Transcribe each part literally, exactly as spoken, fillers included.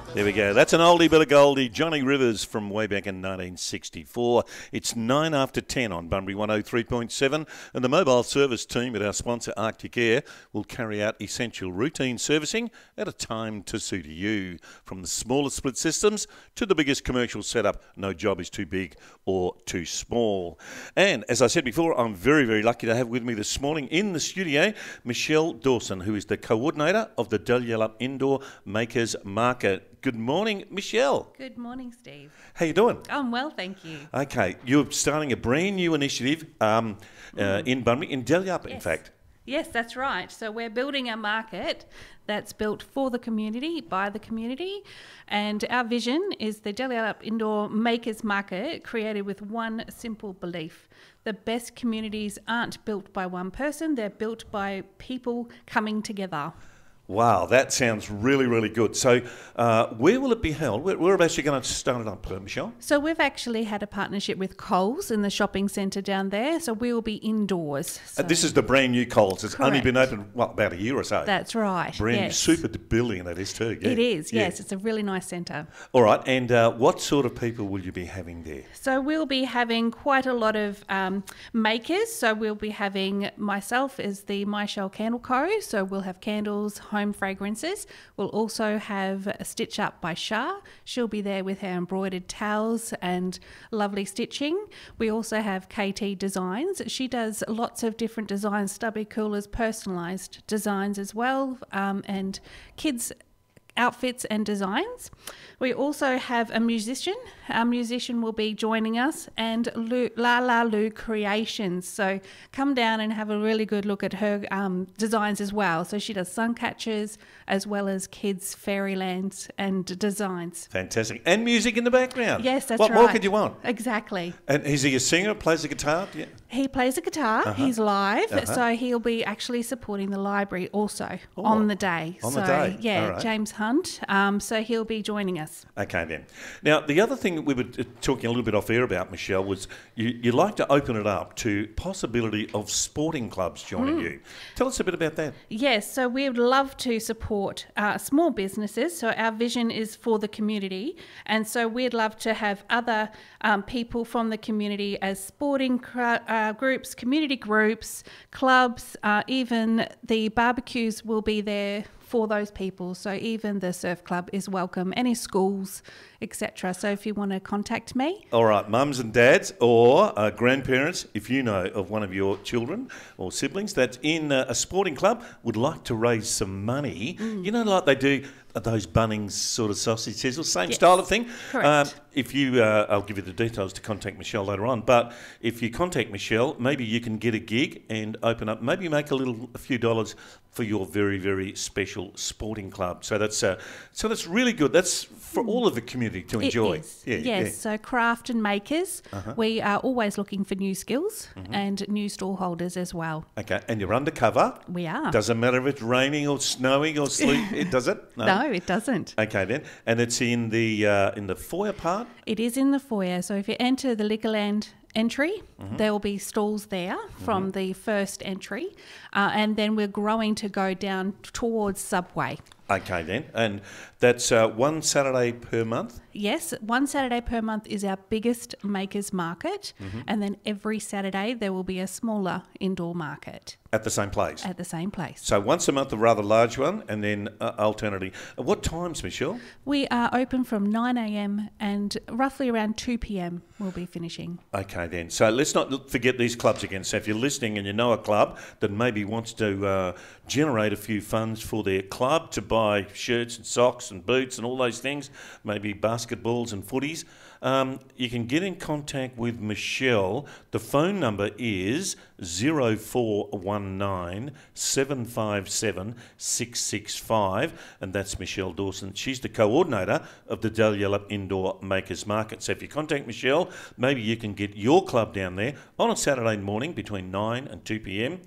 There we go. That's an oldie but a goldie. Johnny Rivers from way back in nineteen sixty-four. It's nine after ten on Bunbury one oh three point seven, and the mobile service team at our sponsor Arctic Air will carry out essential routine servicing at a time to suit you. From the smallest split systems to the biggest commercial setup, no job is too big or too small. And as I said before, I'm very, very lucky to have with me this morning in the studio Michelle Dawson, who is the coordinator of the Dalyalup Indoor Makers Market. Good morning, Michelle. Good morning, Steve. How you doing? I'm well, thank you. Okay, you're starting a brand new initiative um, uh, mm. in Bunbury, in Dalyalup, yes. in fact. Yes, that's right. So we're building a market that's built for the community, by the community, and our vision is the Dalyalup Indoor Makers Market, created with one simple belief. The best communities aren't built by one person, they're built by people coming together. Wow, that sounds really, really good. So uh, where will it be held? Where, whereabouts are you going to start it up, uh, Michelle? So we've actually had a partnership with Coles in the shopping centre down there. So we will be indoors. So. Uh, this is the brand new Coles. It's Correct. only been open, what, about a year or so? That's right. Brand yes. new, super building that is too. Yeah. It is, yeah. yes. It's a really nice centre. All right, and uh, what sort of people will you be having there? So we'll be having quite a lot of um, makers. So we'll be having myself as the My Shell Candle Co. So we'll have candles, home fragrances. We'll also have a Stitch Up by Shah. She'll be there with her embroidered towels and lovely stitching. We also have K T Designs. She does lots of different designs, stubby coolers, personalised designs as well, um, and kids' outfits and designs. We also have a musician. Our musician will be joining us, and Lu, La La Lu Creations. So come down and have a really good look at her um, designs as well. So she does sun catchers as well as kids' fairylands and designs. Fantastic. And music in the background. Yes, that's what right. What more could you want? Exactly. And is he a singer, plays the guitar? Yeah. He plays a guitar. Uh-huh. He's live. Uh-huh. So he'll be actually supporting the library also oh, on the day. On so, the day. Yeah, All right. James Hunt. Um, so he'll be joining us. Okay then. Now, the other thing that we were talking a little bit off air about, Michelle, was you, you like to open it up to possibility of sporting clubs joining mm. you. Tell us a bit about that. Yes, so we would love to support uh, small businesses. So our vision is for the community. And so we'd love to have other um, people from the community as sporting cr- uh, groups, community groups, clubs, uh, even the barbecues will be there for those people. So even the surf club is welcome, any schools, et cetera. So if you want to contact me. All right, mums and dads or uh, grandparents, if you know of one of your children or siblings that's in uh, a sporting club, would like to raise some money, mm. you know, like they do at those Bunnings sort of sausage sizzles, same yes. style of thing. Correct. Um, if you, uh, I'll give you the details to contact Michelle later on, but if you contact Michelle, maybe you can get a gig and open up, maybe make a little, a few dollars for your very, very special sporting club. So that's uh, so that's really good. That's for all of the community to enjoy. It is. Yeah, yes, yeah. So craft and makers, uh-huh. we are always looking for new skills mm-hmm. and new stall holders as well. Okay, and you're undercover. We are. Doesn't matter if it's raining or snowing or sleet. It does it? No. no, it doesn't. Okay then, and it's in the uh, in the foyer part. It is in the foyer. So if you enter the Liquorland entry, mm-hmm. there will be stalls there from mm-hmm. the first entry, uh, and then we're growing to go down towards Subway. Okay then, and that's uh, one Saturday per month? Yes, one Saturday per month is our biggest makers market, mm-hmm. and then every Saturday there will be a smaller indoor market. At the same place? At the same place. So once a month a rather large one, and then uh, alternately. Uh, what times, Michelle? We are open from nine a.m. and roughly around two p.m. we'll be finishing. Okay then, so let's not forget these clubs again. So if you're listening and you know a club that maybe wants to uh, generate a few funds for their club to buy shirts and socks and boots and all those things, maybe basketballs and footies, um, you can get in contact with Michelle. The phone number is zero four one nine seven five seven six six five, and that's Michelle Dawson. She's the coordinator of the Dalyalup Indoor Makers Market. So if you contact Michelle, maybe you can get your club down there on a Saturday morning between nine and two p.m.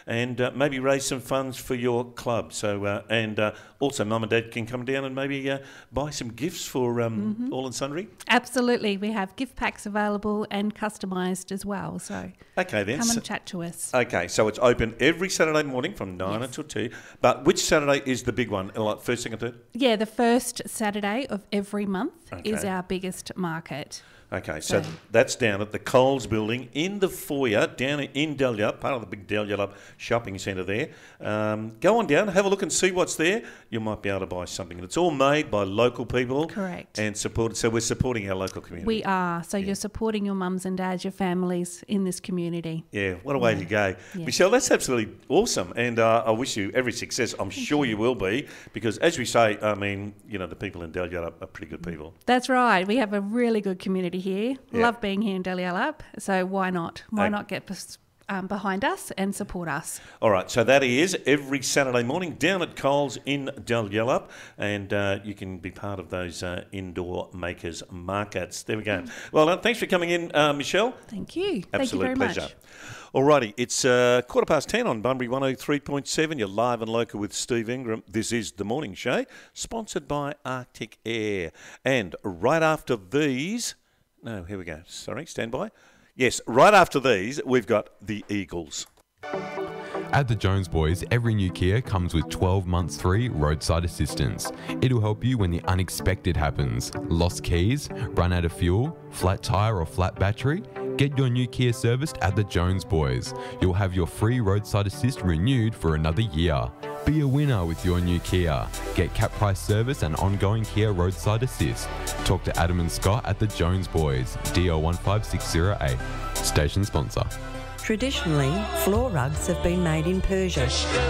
and uh, maybe raise some funds for your club. So uh, and uh, also, Mum and Dad can come down and maybe uh, buy some gifts for um, mm-hmm. all and sundry. Absolutely, we have gift packs available and customised as well. So okay, then come and so, chat to us. Okay, so it's open every Saturday morning from nine yes. until two. But which Saturday is the big one? Like first, second, third? Yeah, the first Saturday of every month okay. is our biggest market. Okay, so, so that's down at the Coles building in the foyer, down in Delyalup, part of the big Delyalup shopping centre there. Um, go on down, have a look and see what's there. You might be able to buy something. It's all made by local people. Correct. And supported. So we're supporting our local community. We are. So yeah. you're supporting your mums and dads, your families in this community. Yeah, what a way yeah. to go. Yeah. Michelle, that's absolutely awesome. And uh, I wish you every success. I'm Thank sure you. you will be, because as we say, I mean, you know, the people in Delyalup are pretty good people. That's right. We have a really good community here. Yeah. Love being here in Delyalup, so why not? Why okay. not get um, behind us and support us? All right, so that is every Saturday morning down at Coles in Delyalup, and uh, you can be part of those uh, indoor makers markets. There we go. Mm. Well, uh, thanks for coming in, uh, Michelle. Thank you. Absolute Thank you very pleasure. much. Alrighty, it's uh, quarter past ten on Bunbury one oh three point seven. You're live and local with Steve Ingram. This is The Morning Show, sponsored by Arctic Air. And right after these... No, here we go. Sorry, stand by. Yes, right after these, we've got the Eagles. At the Jones Boys, every new Kia comes with twelve months free roadside assistance. It'll help you when the unexpected happens. Lost keys, run out of fuel, flat tyre or flat battery? Get your new Kia serviced at the Jones Boys. You'll have your free roadside assist renewed for another year. Be a winner with your new Kia. Get cap price service and ongoing Kia roadside assist. Talk to Adam and Scott at the Jones Boys, D O one five six zero eight. Station sponsor. Traditionally, floor rugs have been made in Persia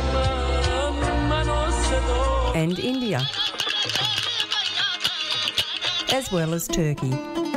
and India, as well as Turkey.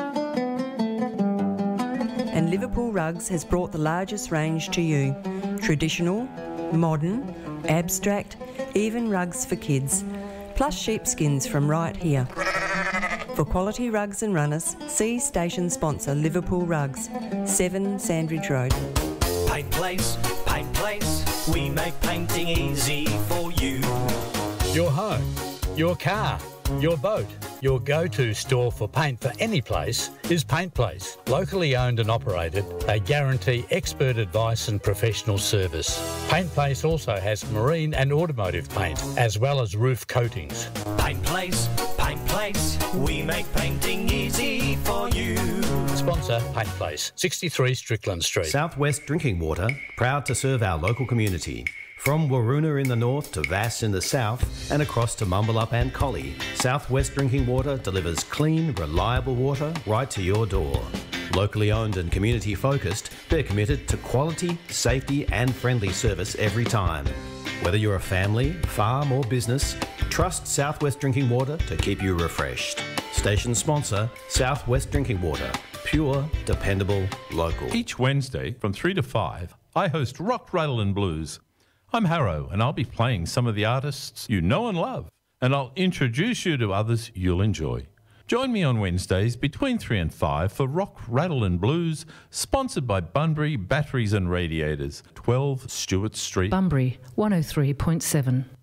And Liverpool Rugs has brought the largest range to you. Traditional, modern, abstract, even rugs for kids, plus sheepskins from right here. For quality rugs and runners, see station sponsor Liverpool Rugs, seven Sandridge Road. Paint Place, Paint Place, we make painting easy for you. Your home, your car, your boat, your go-to store for paint for any place is Paint Place. Locally owned and operated, they guarantee expert advice and professional service. Paint Place also has marine and automotive paint, as well as roof coatings. Paint Place, Paint Place, we make painting easy for you. Sponsor Paint Place, sixty-three Strickland Street. Southwest Drinking Water, proud to serve our local community. From Waroona in the north to Vass in the south and across to Mumbalup and Collie, Southwest Drinking Water delivers clean, reliable water right to your door. Locally owned and community focused, they're committed to quality, safety and friendly service every time. Whether you're a family, farm or business, trust Southwest Drinking Water to keep you refreshed. Station sponsor, Southwest Drinking Water. Pure, dependable, local. Each Wednesday from three to five, I host Rock, Rattle and Blues. I'm Harrow, and I'll be playing some of the artists you know and love, and I'll introduce you to others you'll enjoy. Join me on Wednesdays between three and five for Rock, Rattle and Blues, sponsored by Bunbury Batteries and Radiators, twelve Stewart Street. Bunbury one oh three point seven.